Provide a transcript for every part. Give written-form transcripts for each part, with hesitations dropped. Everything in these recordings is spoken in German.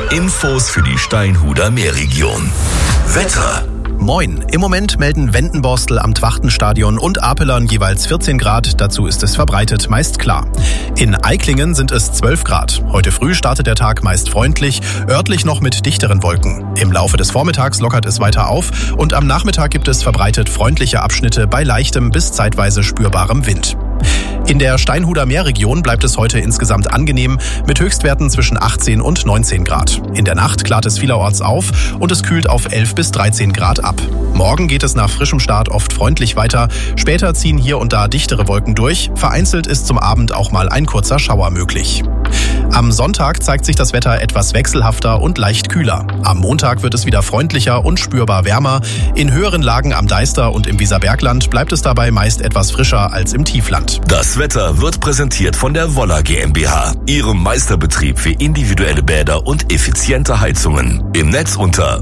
Infos für die Steinhuder Meerregion. Wetter. Moin. Im Moment melden Wendenborstel am Twachtenstadion und Apelern jeweils 14 Grad. Dazu ist es verbreitet meist klar. In Eiklingen sind es 12 Grad. Heute früh startet der Tag meist freundlich, örtlich noch mit dichteren Wolken. Im Laufe des Vormittags lockert es weiter auf und am Nachmittag gibt es verbreitet freundliche Abschnitte bei leichtem bis zeitweise spürbarem Wind. In der Steinhuder Meerregion bleibt es heute insgesamt angenehm mit Höchstwerten zwischen 18 und 19 Grad. In der Nacht klart es vielerorts auf und es kühlt auf 11 bis 13 Grad ab. Morgen geht es nach frischem Start oft freundlich weiter. Später ziehen hier und da dichtere Wolken durch. Vereinzelt ist zum Abend auch mal ein kurzer Schauer möglich. Am Sonntag zeigt sich das Wetter etwas wechselhafter und leicht kühler. Am Montag wird es wieder freundlicher und spürbar wärmer. In höheren Lagen am Deister und im Weserbergland bleibt es dabei meist etwas frischer als im Tiefland. Das Wetter wird präsentiert von der Woller GmbH, ihrem Meisterbetrieb für individuelle Bäder und effiziente Heizungen. Im Netz unter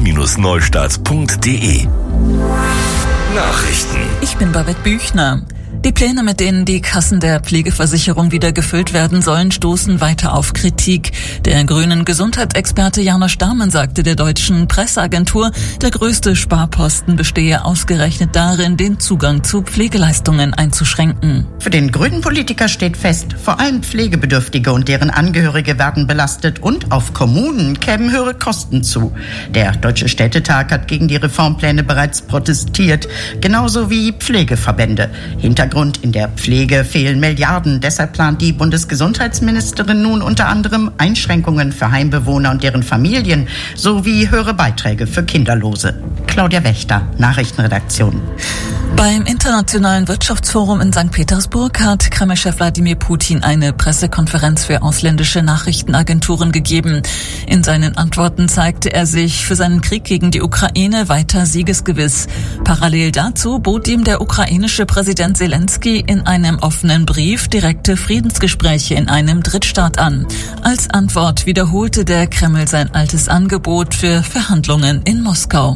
woller-neustadt.de. Nachrichten. Ich bin Babette Büchner. Die Pläne, mit denen die Kassen der Pflegeversicherung wieder gefüllt werden sollen, stoßen weiter auf Kritik. Der grünen Gesundheitsexperte Janosch Dahmen sagte der deutschen Presseagentur, der größte Sparposten bestehe ausgerechnet darin, den Zugang zu Pflegeleistungen einzuschränken. Für den grünen Politiker steht fest, vor allem Pflegebedürftige und deren Angehörige werden belastet und auf Kommunen kämen höhere Kosten zu. Der Deutsche Städtetag hat gegen die Reformpläne bereits protestiert, genauso wie Pflegeverbände. Hintergrund: in der Pflege fehlen Milliarden. Deshalb plant die Bundesgesundheitsministerin nun unter anderem Einschränkungen für Heimbewohner und deren Familien sowie höhere Beiträge für Kinderlose. Claudia Wächter, Nachrichtenredaktion. Beim Internationalen Wirtschaftsforum in St. Petersburg hat Kreml-Chef Wladimir Putin eine Pressekonferenz für ausländische Nachrichtenagenturen gegeben. In seinen Antworten zeigte er sich für seinen Krieg gegen die Ukraine weiter siegesgewiss. Parallel dazu bot ihm der ukrainische Präsident Zelensky in einem offenen Brief direkte Friedensgespräche in einem Drittstaat an. Als Antwort wiederholte der Kreml sein altes Angebot für Verhandlungen in Moskau.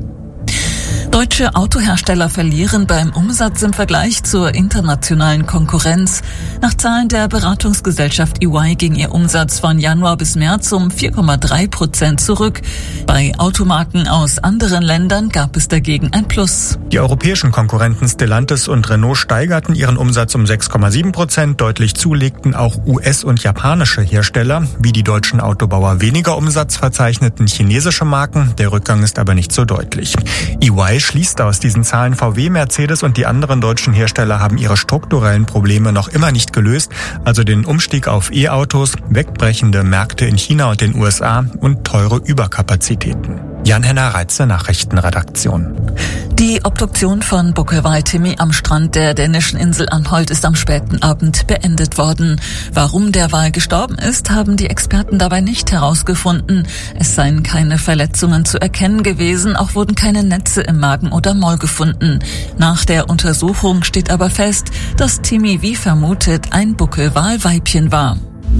Deutsche Autohersteller verlieren beim Umsatz im Vergleich zur internationalen Konkurrenz. Nach Zahlen der Beratungsgesellschaft EY ging ihr Umsatz von Januar bis März um 4,3% zurück. Bei Automarken aus anderen Ländern gab es dagegen ein Plus. Die europäischen Konkurrenten Stellantis und Renault steigerten ihren Umsatz um 6,7%. Deutlich zulegten auch US- und japanische Hersteller. Wie die deutschen Autobauer weniger Umsatz verzeichneten chinesische Marken. Der Rückgang ist aber nicht so deutlich. EY schließt aus diesen Zahlen, VW, Mercedes und die anderen deutschen Hersteller haben ihre strukturellen Probleme noch immer nicht gelöst, also den Umstieg auf E-Autos, wegbrechende Märkte in China und den USA und teure Überkapazitäten. Jan-Henner Reitze, Nachrichtenredaktion. Die Obduktion von Buckelwal Timmy am Strand der dänischen Insel Anholt ist am späten Abend beendet worden. Warum der Wal gestorben ist, haben die Experten dabei nicht herausgefunden. Es seien keine Verletzungen zu erkennen gewesen, auch wurden keine Netze im Magen oder Maul gefunden. Nach der Untersuchung steht aber fest, dass Timmy wie vermutet ein Buckelwal-Weibchen war.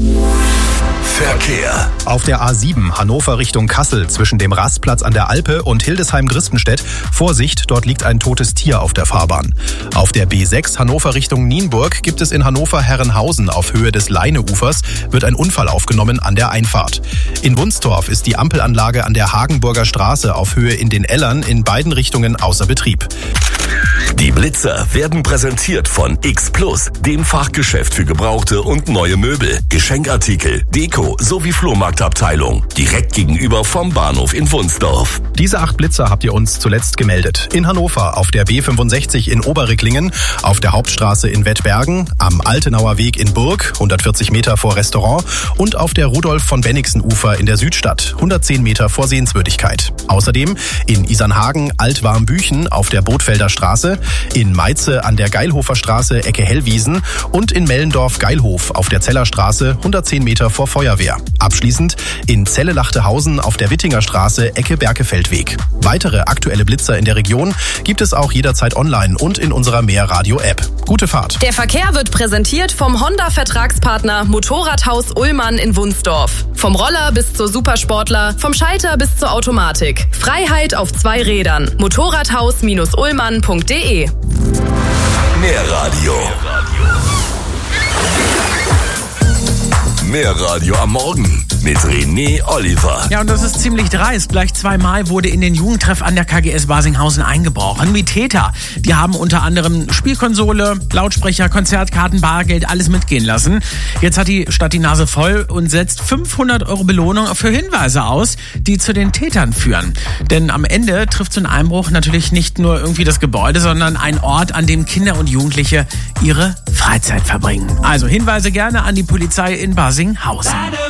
Verkehr. Auf der A7 Hannover Richtung Kassel zwischen dem Rastplatz an der Alpe und Hildesheim-Grispenstedt. Vorsicht, dort liegt ein totes Tier auf der Fahrbahn. Auf der B6 Hannover Richtung Nienburg gibt es in Hannover-Herrenhausen auf Höhe des Leineufers wird ein Unfall aufgenommen an der Einfahrt. In Wunstorf ist die Ampelanlage an der Hagenburger Straße auf Höhe in den Ellern in beiden Richtungen außer Betrieb. Die Blitzer werden präsentiert von X Plus, dem Fachgeschäft für gebrauchte und neue Möbel, Geschenkartikel, Deko sowie Flohmarktabteilung. Direkt gegenüber vom Bahnhof in Wunsdorf. Diese 8 Blitzer habt ihr uns zuletzt gemeldet. In Hannover, auf der B65 in Oberricklingen, auf der Hauptstraße in Wettbergen, am Altenauer Weg in Burg, 140 Meter vor Restaurant und auf der Rudolf-von-Bennigsen-Ufer in der Südstadt, 110 Meter vor Sehenswürdigkeit. Außerdem in Isernhagen, Altwarmbüchen auf der Bootfelder Straße, in Meize an der Geilhofer Straße, Ecke Hellwiesen und in Mellendorf-Geilhof auf der Zellerstraße, 110 Meter vor Feuerwehr. Abschließend in Celle-Lachtehausen auf der Wittinger Straße, Ecke Berkefeldweg. Weitere aktuelle Blitzer in der Region gibt es auch jederzeit online und in unserer Mehrradio-App. Gute Fahrt. Der Verkehr wird präsentiert vom Honda-Vertragspartner Motorradhaus Ullmann in Wunsdorf. Vom Roller bis zur Supersportler, vom Schalter bis zur Automatik. Freiheit auf 2 Rädern. Motorradhaus-ullmann.de. Mehrradio. Mehr Radio am Morgen mit René Oliver. Ja, und das ist ziemlich dreist. Gleich zweimal wurde in den Jugendtreff an der KGS Basinghausen eingebrochen. Mietäter, die haben unter anderem Spielkonsole, Lautsprecher, Konzertkarten, Bargeld, alles mitgehen lassen. Jetzt hat die Stadt die Nase voll und setzt 500 € Belohnung für Hinweise aus, die zu den Tätern führen. Denn am Ende trifft so ein Einbruch natürlich nicht nur irgendwie das Gebäude, sondern ein Ort, an dem Kinder und Jugendliche ihre Freizeit verbringen. Also Hinweise gerne an die Polizei in Basinghausen.